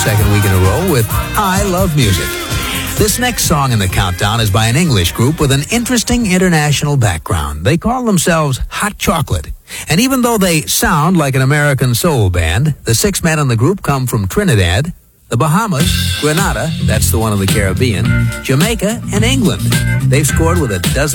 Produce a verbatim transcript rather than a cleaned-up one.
second week in a row with I Love Music. This next song in the countdown is by an English group with an interesting international background. They call themselves Hot Chocolate. And even though they sound like an American soul band, the six men in the group come from Trinidad, the Bahamas, Grenada, that's the one in the Caribbean, Jamaica, and England. They've scored with a dozen